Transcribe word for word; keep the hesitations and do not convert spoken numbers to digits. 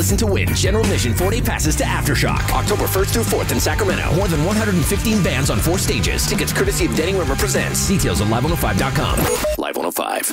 listen to win General Mission four-day passes to Aftershock. October first through fourth in Sacramento. More than one hundred fifteen bands on four stages. Tickets courtesy of Denning River Presents. Details on live one oh five dot com. Live one oh five.